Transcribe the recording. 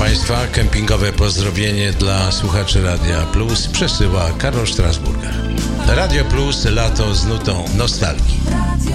Państwa, kempingowe pozdrowienie dla słuchaczy Radia Plus przesyła Karol Strasburger. Radio Plus, lato z nutą nostalgii.